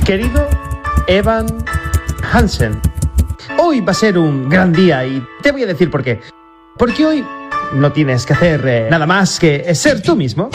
Querido Evan Hansen, hoy va a ser un gran día y te voy a decir por qué. Porque hoy no tienes que hacer nada más que ser tú mismo.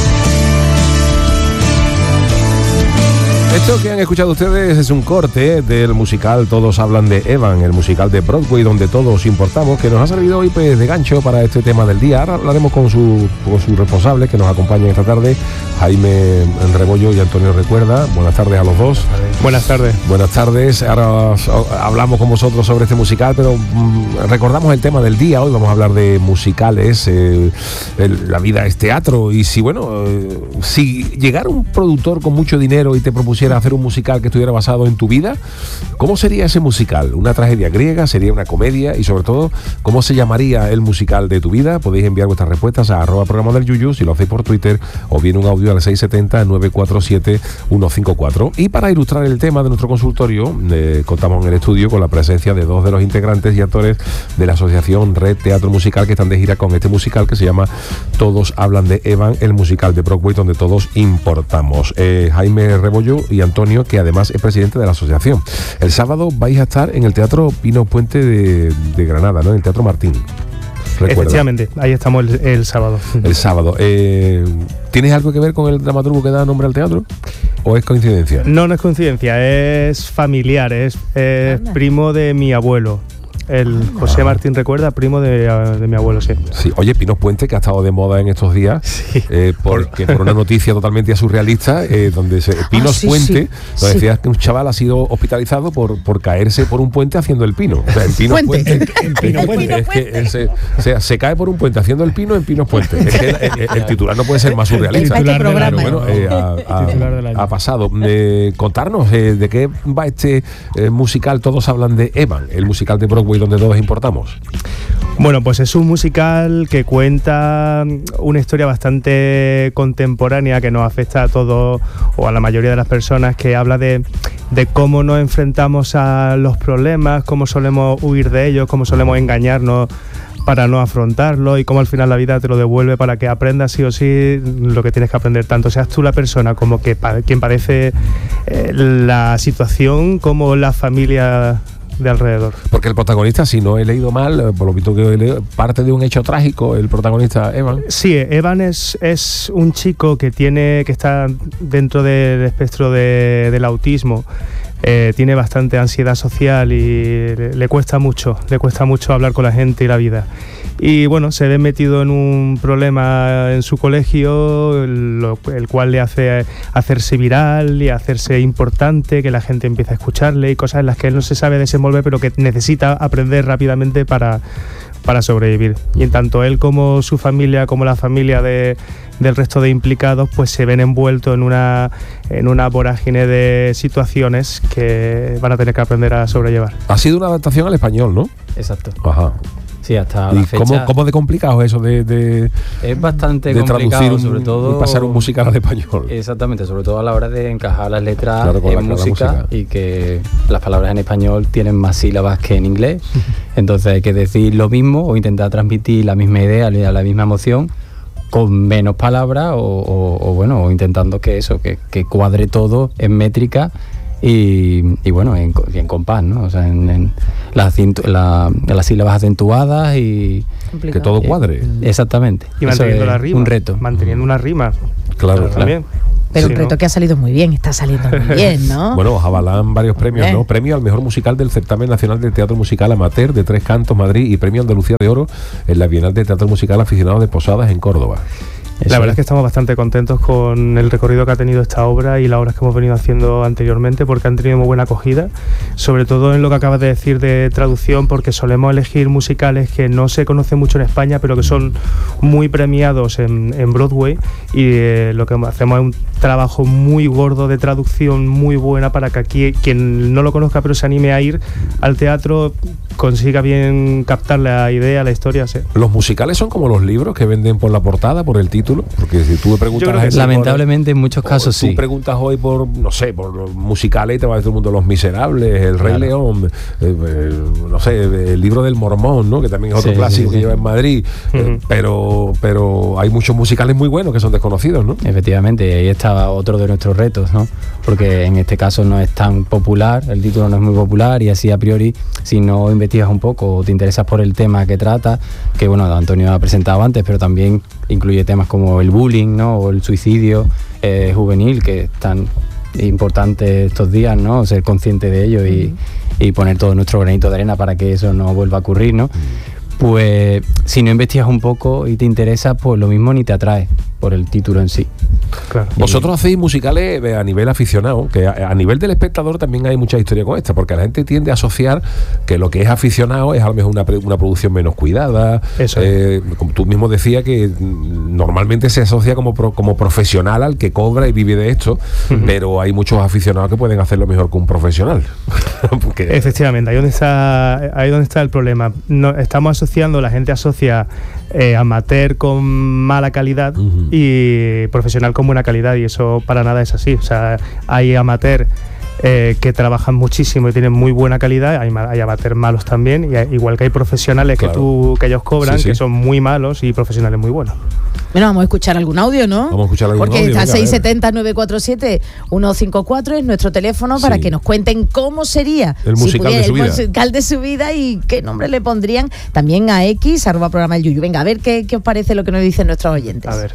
Esto que han escuchado ustedes es un corte del musical Todos hablan de Evan, el musical de Broadway donde todos importamos, que nos ha servido hoy pues de gancho para este tema del día. Ahora hablaremos con sus responsables que nos acompañan esta tarde, Jaime Rebollo y Antonio Recuerda. Buenas tardes a los dos. Buenas tardes. Buenas tardes. Ahora hablamos con vosotros sobre este musical, pero recordamos el tema del día. Hoy vamos a hablar de musicales. La vida es teatro y si llegara un productor con mucho dinero y te propusiera hacer un musical que estuviera basado en tu vida, ¿cómo sería ese musical? ¿Una tragedia griega? ¿Sería una comedia? Y sobre todo, ¿cómo se llamaría el musical de tu vida? Podéis enviar vuestras respuestas a @programa del Yuyu, si lo hacéis por Twitter, o bien un audio al 670-947-154. Y para ilustrar el tema de nuestro consultorio, contamos en el estudio con la presencia de dos de los integrantes y actores de la asociación Red Teatro Musical, que están de gira con este musical que se llama Todos hablan de Evan, el musical de Broadway donde todos importamos. Jaime Rebollo y Antonio, que además es presidente de la asociación. El sábado vais a estar en el Teatro Pino Puente de Granada, ¿no? En el Teatro Martín. Recuerda. Efectivamente, ahí estamos el sábado. El sábado. ¿Tienes algo que ver con el dramaturgo que da nombre al teatro? ¿O es coincidencia? No es coincidencia, es familiar, es primo de mi abuelo. El José Martín Recuerda, primo de mi abuelo, sí. Sí, oye, Pinos Puente, que ha estado de moda en estos días, sí. Por una noticia totalmente surrealista, donde Pinos Puente, donde decía que un chaval ha sido hospitalizado por caerse por un puente haciendo el pino. O sea, en Pinos Puente. Es que se cae por un puente haciendo el pino en Pinos Puente. Es que el titular no puede ser más surrealista. Ha pasado. Contarnos de qué va este musical Todos hablan de Evan, el musical de Broadway donde todos importamos. Bueno, pues es un musical que cuenta una historia bastante contemporánea que nos afecta a todos o a la mayoría de las personas, que habla de cómo nos enfrentamos a los problemas, cómo solemos huir de ellos, cómo solemos engañarnos para no afrontarlo y cómo al final la vida te lo devuelve para que aprendas sí o sí lo que tienes que aprender, tanto seas tú la persona como que quien padece la situación, como la familia de alrededor. Porque el protagonista, si no he leído mal, por lo visto que he leído, parte de un hecho trágico, el protagonista Evan. Sí, Evan es un chico que está dentro del espectro del autismo. Tiene bastante ansiedad social y le cuesta mucho hablar con la gente y la vida. Y bueno, se ve metido en un problema en su colegio, el cual le hace hacerse viral y hacerse importante, que la gente empieza a escucharle y cosas en las que él no se sabe desenvolver, pero que necesita aprender rápidamente para sobrevivir. Y en tanto él como su familia, como la familia del resto de implicados, pues se ven envueltos en una vorágine de situaciones que van a tener que aprender a sobrellevar. Ha sido una adaptación al español, ¿no? Exacto. Ajá. Sí, hasta la fecha. ¿Cómo de complicado es eso de es bastante complicado, sobre todo y pasar un musical al español? Exactamente, sobre todo a la hora de encajar las letras en música y que las palabras en español tienen más sílabas que en inglés. Entonces hay que decir lo mismo o intentar transmitir la misma idea, la misma emoción con menos palabras o intentando que cuadre todo en métrica y bueno, en compás, ¿no? O sea, en las sílabas acentuadas y que todo cuadre. Exactamente. Y manteniendo la rima. Un reto. Manteniendo una rima. Claro. También. Pero un reto que ha salido muy bien, está saliendo muy bien, ¿no? Bueno, avalán varios premios, ¿no? Premio al mejor musical del Certamen Nacional de Teatro Musical Amateur de Tres Cantos, Madrid, y Premio Andalucía de Oro en la Bienal de Teatro Musical Aficionado de Posadas en Córdoba. La verdad es que estamos bastante contentos con el recorrido que ha tenido esta obra y las obras que hemos venido haciendo anteriormente, porque han tenido muy buena acogida, sobre todo en lo que acabas de decir de traducción, porque solemos elegir musicales que no se conocen mucho en España, pero que son muy premiados en Broadway, y lo que hacemos es un trabajo muy gordo de traducción muy buena para que aquí quien no lo conozca pero se anime a ir al teatro consiga bien captar la idea, la historia. Sí. Los musicales son como los libros que venden por la portada, por el título título? Porque si tú me preguntas a la gente, lamentablemente en muchos casos sí. Tú preguntas hoy por, no sé, por musicales y te va a decir todo el mundo Los Miserables, El Rey León, no sé, El Libro del Mormón, ¿no? Que también es otro clásico que lleva en Madrid. Pero hay muchos musicales muy buenos que son desconocidos, ¿no? Efectivamente, ahí está otro de nuestros retos, ¿no? Porque en este caso no es tan popular, el título no es muy popular y así a priori, si no investigas un poco o te interesas por el tema que trata, que bueno, Antonio ha presentado antes, pero también incluye temas como el bullying, ¿no? O el suicidio juvenil, que es tan importante estos días, ¿no? Ser consciente de ello y poner todo nuestro granito de arena para que eso no vuelva a ocurrir, ¿no? Pues si no investigas un poco y te interesa, pues lo mismo ni te atrae por el título en sí. Claro. Vosotros hacéis musicales a nivel aficionado, que a nivel del espectador también hay mucha historia con esta, porque la gente tiende a asociar que lo que es aficionado es a lo mejor una producción menos cuidada. Eso como tú mismo decías, que normalmente se asocia como profesional al que cobra y vive de esto, pero hay muchos aficionados que pueden hacerlo mejor que un profesional. Porque... Efectivamente, ahí donde está el problema. La gente asocia amateur con mala calidad y profesional con buena calidad, y eso para nada es así. O sea, hay amateur que trabajan muchísimo y tienen muy buena calidad, hay amateurs malos también, y igual que hay profesionales que ellos cobran, que son muy malos, y profesionales muy buenos. Bueno, vamos a escuchar algún audio, ¿no? Vamos a escuchar algún audio. Porque está 670-947-154 es nuestro teléfono para que nos cuenten cómo sería el musical de su vida. El musical de su vida y qué nombre le pondrían. También a X, @programa el Yuyu. Venga, a ver qué os parece lo que nos dicen nuestros oyentes. A ver.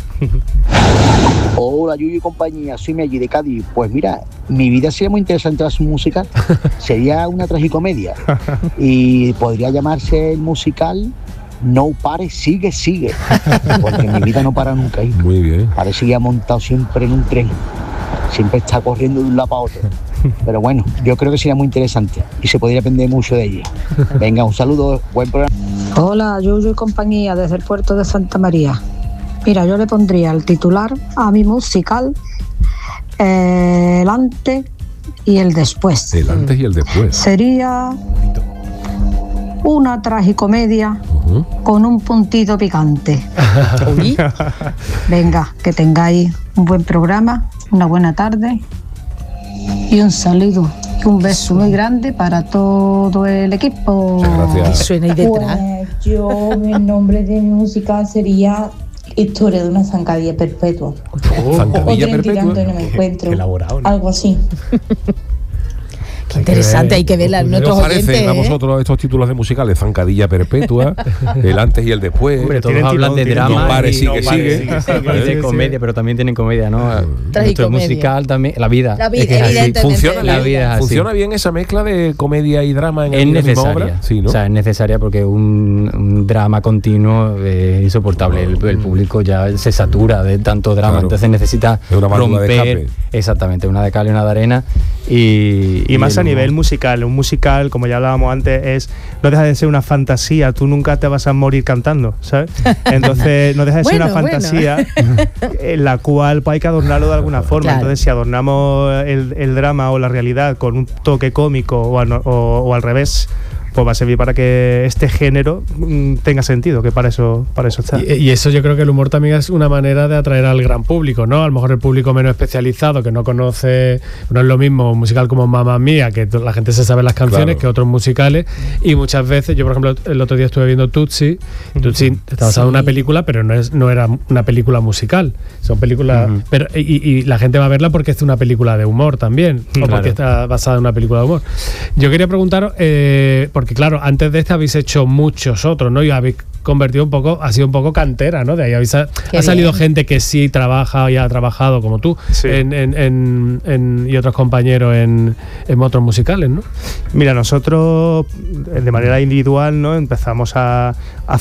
Hola, Yuyu y compañía, soy Meggy de Cádiz. Pues mira, mi vida sería muy interesante su música. Sería una tragicomedia y podría llamarse el musical No Pare, Sigue, porque mi vida no para nunca. Muy bien. Parece que ha montado siempre en un tren, siempre está corriendo de un lado para otro. Pero bueno, yo creo que sería muy interesante y se podría aprender mucho de ella. Venga, un saludo, buen programa. Hola, Yuyu y compañía, desde el puerto de Santa María. Mira, yo le pondría el titular a mi musical, el antes y el después. El antes y el después. Sería una tragicomedia con un puntito picante. Venga, que tengáis un buen programa, una buena tarde y un saludo y un beso muy grande para todo el equipo. Muchas gracias. Suena ahí detrás. Pues yo, el nombre de mi música sería Historia de una zancadilla perpetua. Zancadilla perpetua. No me encuentro. Qué elaborado, ¿no? Algo así. Qué interesante, hay que ver a nuestros oyentes. ¿Qué os parecen a vosotros estos títulos de musicales? Zancadilla perpetua, el antes y el después. Hombre, todos hablan de drama. No pare, sigue. Y de comedia, pero también tienen comedia, ¿no? Nuestro musical también, la vida. La vida, es que es así. ¿Funciona bien esa mezcla de comedia y drama en la misma obra? Sí, ¿no? O sea, es necesaria porque un drama continuo es insoportable. El público ya se satura de tanto drama, entonces necesita romper. Exactamente, una de cal y una de arena. Y más a nivel musical. Un musical, como ya hablábamos antes, no deja de ser una fantasía. Tú nunca te vas a morir cantando, ¿sabes? Entonces no deja de ser una fantasía en la cual pues, hay que adornarlo de alguna forma. Claro. Entonces si adornamos el drama o la realidad con un toque cómico o al revés, pues va a servir para que este género tenga sentido, que para eso está. Y eso yo creo que el humor también es una manera de atraer al gran público, ¿no? A lo mejor el público menos especializado, que no conoce, no es lo mismo un musical como Mamma Mía, que la gente se sabe las canciones, que otros musicales, y muchas veces, yo por ejemplo el otro día estuve viendo Tootsie está basado en una película, pero no era una película musical, son películas, pero y la gente va a verla porque es una película de humor también, o porque está basada en una película de humor. Yo quería preguntaros, porque claro, antes de este habéis hecho muchos otros, ¿no? Y habéis convertido ha sido un poco cantera, ¿no? De ahí ha salido gente que sí trabaja y ha trabajado como tú y otros compañeros en otros musicales, ¿no? Mira, nosotros de manera individual, ¿no? Empezamos a